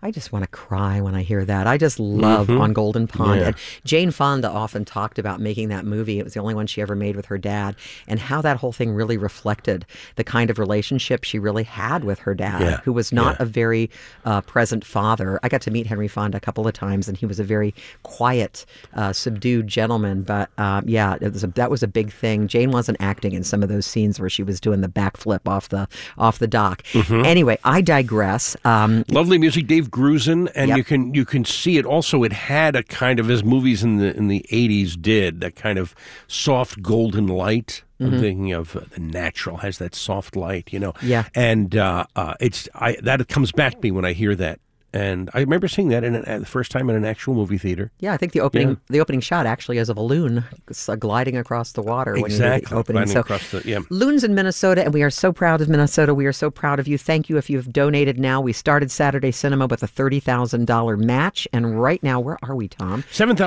I just want to cry when I hear that. I just love On Golden Pond. Yeah. And Jane Fonda often talked about making that movie. It was the only one she ever made with her dad, and how that whole thing really reflected the kind of relationship she really had with her dad, who was not a very present father. I got to meet Henry Fonda a couple of times, and he was a very quiet, subdued gentleman. But that was a big thing. Jane wasn't acting in some of those scenes where she was doing the backflip off the dock. Anyway, I digress. Lovely music, Dave Grusin, and you can see it also. It had a kind of, as movies in the 80s did, that kind of soft golden light. I'm thinking of The Natural has that soft light, Yeah. And that comes back to me when I hear that. And I remember seeing that the first time in an actual movie theater. Yeah, I think the opening shot actually is of a loon gliding across the water. Exactly. When you do the opening. Gliding across the. Loons in Minnesota, and we are so proud of Minnesota. We are so proud of you. Thank you if you've donated now. We started Saturday Cinema with a $30,000 match, and right now, where are we, Tom?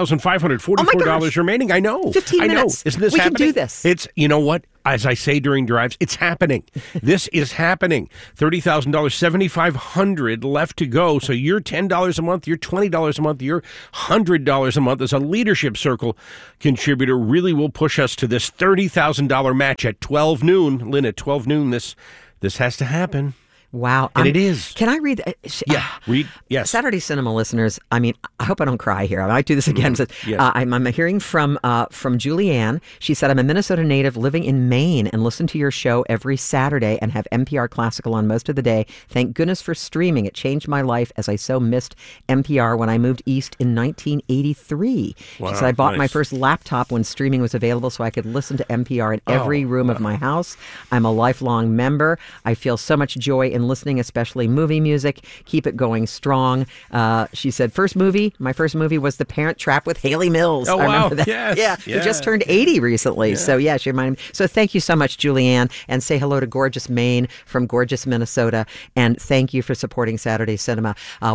$7,544 remaining. I know. 15 minutes. Isn't this we happening? We can do this. It's, you know what? As I say during drives, it's happening. This is happening. $30,000, $7,500 left to go. So you're $10 a month, you're $20 a month, you're $100 a month as a Leadership Circle contributor really will push us to this $30,000 match at 12 noon. Lynn, at 12 noon, this has to happen. Wow. And it is. Can I read? Read. Yes. Saturday Cinema listeners, I mean, I hope I don't cry here. I might do this again. Yes. I'm hearing from Julianne. She said, I'm a Minnesota native living in Maine and listen to your show every Saturday and have NPR Classical on most of the day. Thank goodness for streaming. It changed my life as I so missed NPR when I moved east in 1983. Wow, she said, I bought nice. my first laptop when streaming was available so I could listen to NPR in every room of my house. I'm a lifelong member. I feel so much joy in listening, especially movie music. Keep it going strong. She said, my first movie was The Parent Trap with Haley Mills. Oh, I wow. remember that. Yes. Who just turned 80 recently. So, she reminded me. So, thank you so much, Julianne. And say hello to gorgeous Maine from gorgeous Minnesota. And thank you for supporting Saturday Cinema.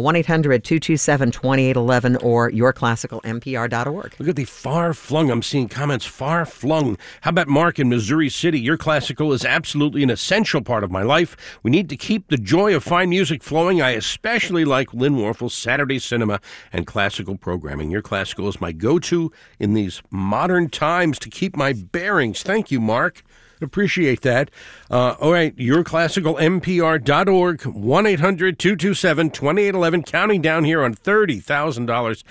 1-800-227-2811 or yourclassicalnpr.org. Look at the far-flung. I'm seeing comments, far-flung. How about Mark in Missouri City? Your classical is absolutely an essential part of my life. We need to keep the joy of fine music flowing. I especially like Lynn Warfel's Saturday Cinema and classical programming. Your classical is my go-to in these modern times to keep my bearings. Thank you, Mark. Appreciate that. All right, yourclassicalnpr.org, 1-800-227-2811, counting down here on $30,000,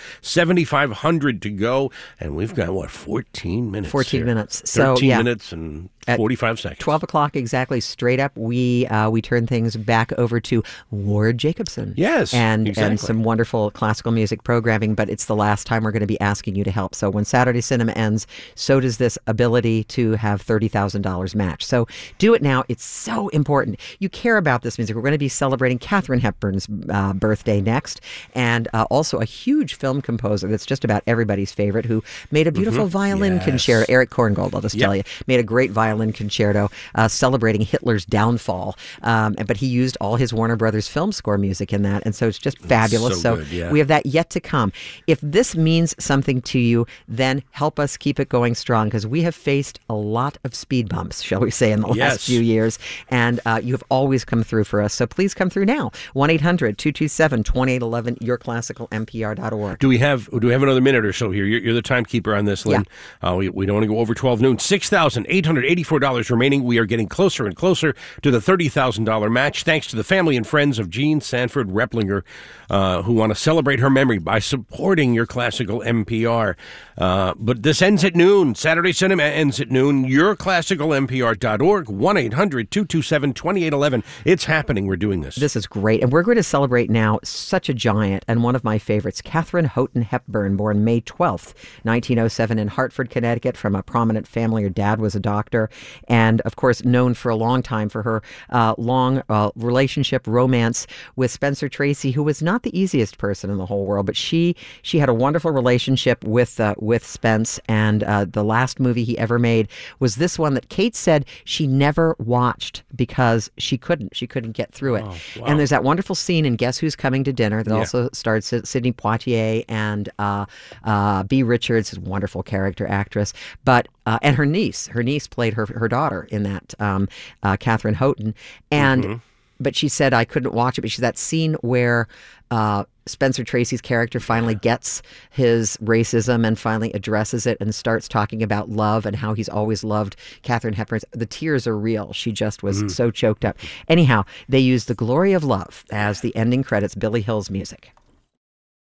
$7,500 to go, and we've got, 14 minutes 14 here. minutes. 13 minutes and 45 seconds. 12 o'clock exactly, straight up, we turn things back over to Ward Jacobson. Yes, and some wonderful classical music programming, but it's the last time we're going to be asking you to help. So when Saturday Cinema ends, so does this ability to have $30,000 match. So do it now. It's so important. You care about this music. We're going to be celebrating Katharine Hepburn's birthday next, and also a huge film composer that's just about everybody's favorite, who made a beautiful violin concerto. Eric Korngold, I'll just tell you, made a great violin concerto celebrating Hitler's downfall. But he used all his Warner Brothers film score music in that, and so it's just fabulous. So good, we have that yet to come. If this means something to you, then help us keep it going strong, because we have faced a lot of speed bumps, shall we say, in the last few years, and you have always come through for us. So please come through now. 1-800-227-2811, yourclassicalnpr.org. Do we have another minute or so here? You're the timekeeper on this, Lynn. Yeah. We don't want to go over 12 noon. $6,884 remaining. We are getting closer and closer to the $30,000 match, thanks to the family and friends of Jean Sanford Replinger, who want to celebrate her memory by supporting your classical NPR. But this ends at noon. Saturday Cinema ends at noon. Yourclassicalnpr.org, 1-800-227-2811. It's happening. We're doing this. This is great. And we're going to celebrate now such a giant and one of my favorites, Katharine Houghton Hepburn, born May 12th, 1907 in Hartford, Connecticut, from a prominent family. Her dad was a doctor, and of course known for a long time for her long relationship, romance with Spencer Tracy, who was not the easiest person in the whole world, but she had a wonderful relationship with Spence, and the last movie he ever made was this one that Kate said she never watched because she couldn't get through it. Oh, wow. And there's that wonderful scene in Guess Who's Coming to Dinner that also stars Sidney Poitier and Bea Richards, a wonderful character actress, but and her niece played her daughter in that, Katharine Houghton, and but she said I couldn't watch it. But she's that scene where Spencer Tracy's character finally gets his racism and finally addresses it and starts talking about love and how he's always loved Katharine Hepburn. The tears are real. She just was so choked up. Anyhow, they used The Glory of Love as the ending credits, Billy Hill's music.